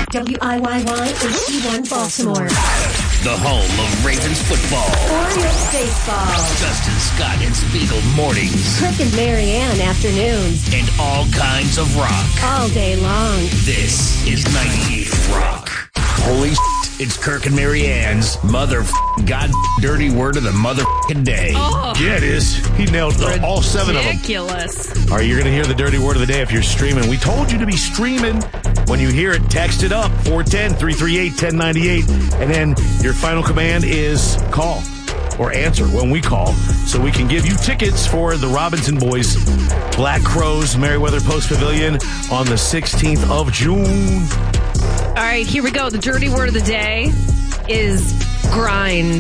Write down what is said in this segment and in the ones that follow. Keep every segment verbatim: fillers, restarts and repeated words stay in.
W I Y Y H D one Baltimore. The home of Ravens football. Orioles baseball. Dustin Scott and Spiegel mornings. Kirk and Marianne afternoons. And all kinds of rock. All day long. This is ninety-eight Rock. Holy shit, it's Kirk and Marianne's mother god dirty word of the mother day. Oh. Yeah, it is. He nailed the, all seven of them. Ridiculous. All right, you're going to hear the dirty word of the day if you're streaming. We told you to be streaming. When you hear it, text it up, four one zero, three three eight, one zero nine eight. And then your final command is call or answer when we call so we can give you tickets for the Robinson Boys Black Crows Merriweather Post Pavilion on the sixteenth of June. All right, here we go. The dirty word of the day is grind.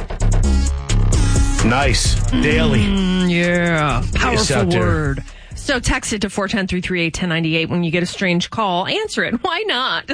Nice. Daily. Mm, yeah. Nice Powerful out there. word. So text it to four one zero, three three eight, one zero nine eight when you get a strange call. Answer it. Why not?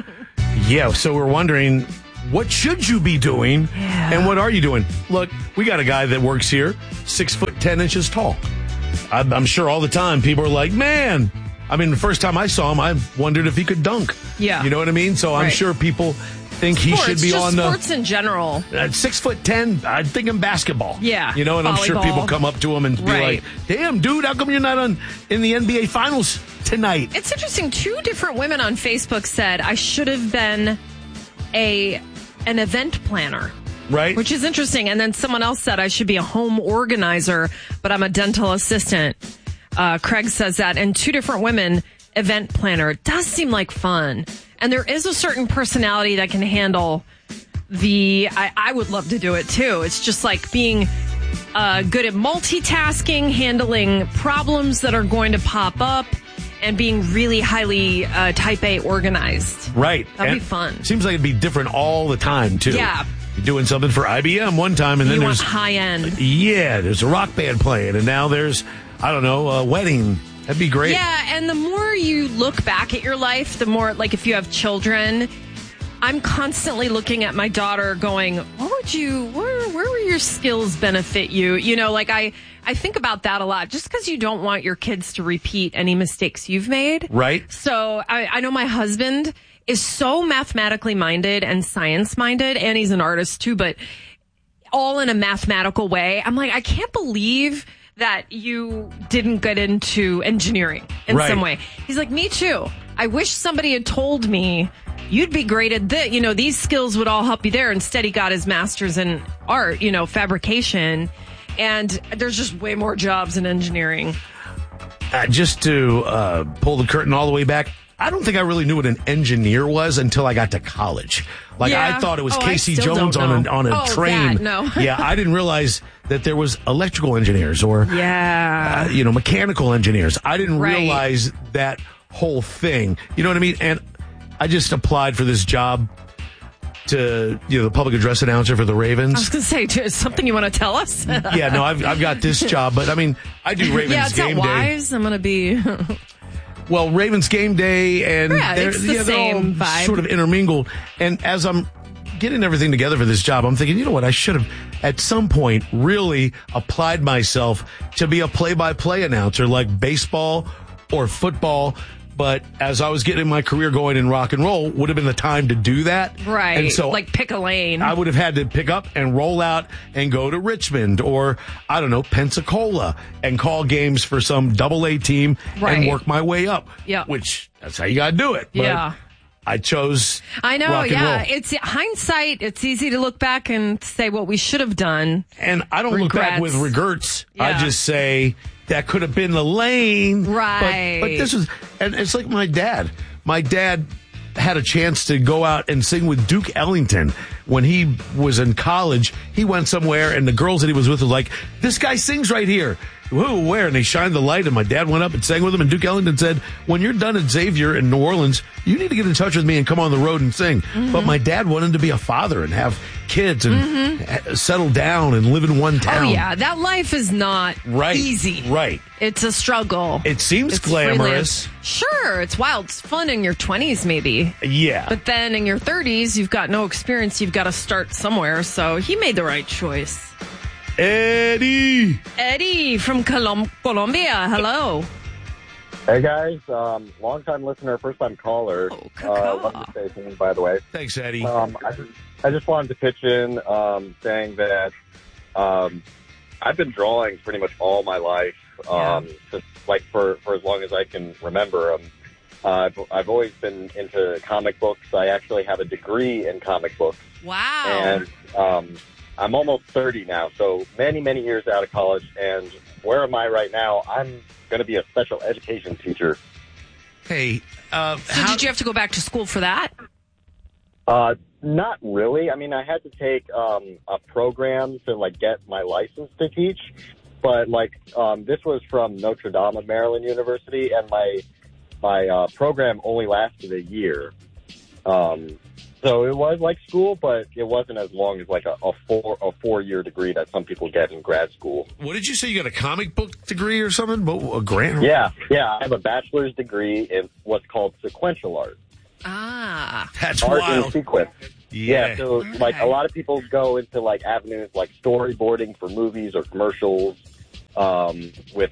Yeah, so we're wondering, what should you be doing Yeah. and what are you doing? Look, we got a guy that works here, six foot ten inches tall. I'm, I'm sure all the time people are like, man, I mean, the first time I saw him, I wondered if he could dunk. Yeah. You know what I mean? So I'm Right. sure people think he Sports, should be just on the sports in general. at six foot ten. I'm thinking basketball. Yeah, You know, and I'm sure volleyball. people come up to him and be Right. like, damn, dude, how come you're not on in the N B A finals tonight? It's interesting. Two different women on Facebook said I should have been a an event planner. Right? Which is interesting. And then someone else said I should be a home organizer, but I'm a dental assistant. Uh, Craig says that. And two different women, event planner. It does seem like fun. And there is a certain personality that can handle the, I, I would love to do it too. It's just like being uh, good at multitasking, handling problems that are going to pop up, and being really highly uh, type A organized. Right. That'd And be fun. Seems like it'd be different all the time, too. Yeah. You're doing something for I B M one time, and then You want there's high end. yeah, there's a rock band playing, and now there's I don't know a wedding. That'd be great. Yeah, and the more you look back at your life, the more, like, if you have children, I'm constantly looking at my daughter going, what would you, where, where will your skills benefit you? You know, like, I, I think about that a lot, just because you don't want your kids to repeat any mistakes you've made. Right. So I, I know my husband is so mathematically minded and science minded, and he's an artist too, but all in a mathematical way. I'm like, I can't believe that you didn't get into engineering in Right. some way. He's like, me too. I wish somebody had told me you'd be great at this. You know, these skills would all help you there. Instead, he got his master's in art, you know, fabrication. And there's just way more jobs in engineering. Uh, just to uh, pull the curtain all the way back, I don't think I really knew what an engineer was until I got to college. Like Yeah. I thought it was Oh, I Casey still Jones don't on a know. on a Oh, train. that, no. Yeah, I didn't realize that there was electrical engineers or Yeah. uh, you know mechanical engineers. I didn't Right. realize that whole thing. You know what I mean? And I just applied for this job to you know the public address announcer for the I was Ravens. going to say, is something you want to tell us? Yeah, no, I've I've got this job, but I mean I do Ravens yeah, it's game not day. wise. I'm going to be... Well, Ravens game day and Yeah, they're, it's the yeah, they're all same vibe. sort of intermingled. And as I'm getting everything together for this job, I'm thinking, you know what? I should have at some point really applied myself to be a play-by-play announcer like baseball or football. But as I was getting my career going in rock and roll, would have been the time to do that. Right. And so like pick a lane. I would have had to pick up and roll out and go to Richmond or, I don't know, Pensacola and call games for some double A team Right. and work my way up. Yeah. Which, that's how you got to do it. But Yeah. I chose I know, rock and yeah. roll. It's hindsight. It's easy to look back and say what we should have done. And I don't look back with regrets. Yeah. I just say that could have been the lane. Right. But, but this was, and it's like my dad. My dad had a chance to go out and sing with Duke Ellington when he was in college. He went somewhere and the girls that he was with were like, this guy sings right here. Who, where? And they shined the light and my dad went up and sang with him. And Duke Ellington said, when you're done at Xavier in New Orleans, you need to get in touch with me and come on the road and sing. Mm-hmm. But my dad wanted to be a father and have kids and mm-hmm. settle down and live in one town. Oh, yeah. That life is not right. easy. Right. It's a struggle. It seems it's glamorous. Freelance. Sure. It's wild. It's fun in your twenties, maybe. Yeah. But then in your thirties, you've got no experience. You've got to start somewhere. So he made the right choice. Eddie. Eddie from Colom- Colombia. Hello. Hey guys, um, long time listener, first time caller. Oh, uh, love the station, by the way. Thanks, Eddie. Um, I just, I just wanted to pitch in, um, saying that um, I've been drawing pretty much all my life, um, Yeah. just like for, for as long as I can remember. Um, uh, I've, I've always been into comic books. I actually have a degree in comic books, Wow. and um, I'm almost thirty now, so many, many years out of college. And where am I right now? I'm going to be a special education teacher. Hey, uh, so how, did you have to go back to school for that? Uh, not really. I mean, I had to take um, a program to like get my license to teach, but like um, this was from Notre Dame of Maryland University, and my my uh, program only lasted a year. Um, so it was like school, but it wasn't as long as like a, a four a four year degree that some people get in grad school. what did you say? You got a comic book degree or something? What, a grant? Yeah, yeah. I have a bachelor's degree in what's called sequential art. Ah. That's Art in wild. sequence. Yeah. Yeah, so like a lot of people go into like avenues like storyboarding for movies or commercials, um, with,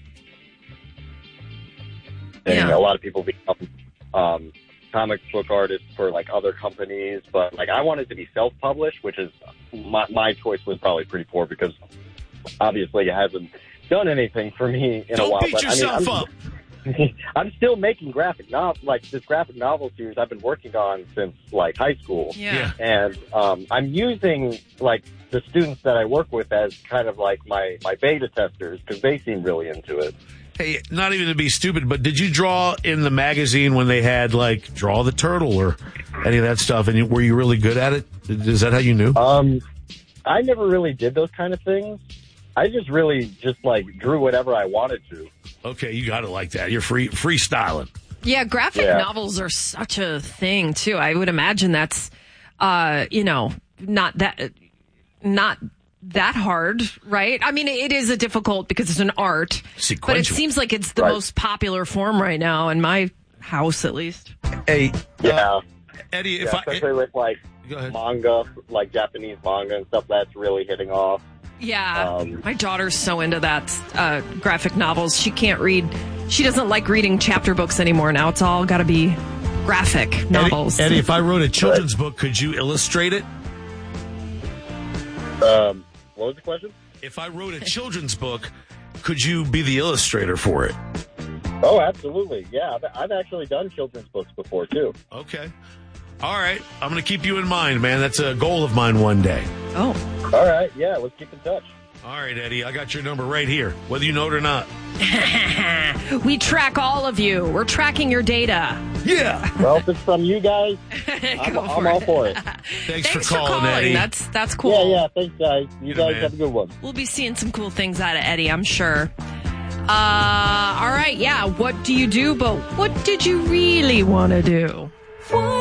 and Yeah. a lot of people become um, comic book artists for like other companies. But like I wanted to be self-published, which is my my choice was probably pretty poor because obviously it hasn't done anything for me in a Don't while. beat but yourself I mean, up. I'm, I'm still making graphic novel, like this graphic novel series I've been working on since like high school. Yeah. And um, I'm using like the students that I work with as kind of like my, my beta testers because they seem really into it. Hey, not even to be stupid, but did you draw in the magazine when they had like Draw the Turtle or any of that stuff? And you, were you really good at it? Is that how you knew? Um, I never really did those kind of things. I just really just like drew whatever I wanted to. Okay, you got it like that. You're free freestyling. Yeah, graphic Yeah. novels are such a thing too. I would imagine that's, uh, you know, not that, not that hard, right? I mean, it is a difficult because it's an art, but it Sequential. seems like it's the Right. most popular form right now in my house, at least. Hey, Yeah. uh, Eddie, if yeah I especially with like Go ahead. manga, like Japanese manga and stuff, that's really hitting off. Yeah, Um, my daughter's so into that uh, graphic novels. She can't read. She doesn't like reading chapter books anymore. Now it's all got to be graphic novels. Eddie, Eddie, if I wrote a children's book, could you illustrate it? Um, what was the question? If I wrote a children's book, could you be the illustrator for it? Oh, absolutely. Yeah, I've, I've actually done children's books before, too. Okay. All right. I'm going to keep you in mind, man. That's a goal of mine one day. Oh, All right, yeah, let's keep in touch. All right, Eddie. I got your number right here, whether you know it or not. we track all of you. We're tracking your data. Yeah. Well, if it's from you guys, I'm, Go I'm for all it. for it. Thanks, Thanks for calling, Eddie. That's that's cool. Yeah, yeah, thanks, guys. You You're the guys man. have a good one. We'll be seeing some cool things out of Eddie, I'm sure. Uh, all right, yeah. What do you do? But what did you really want to do?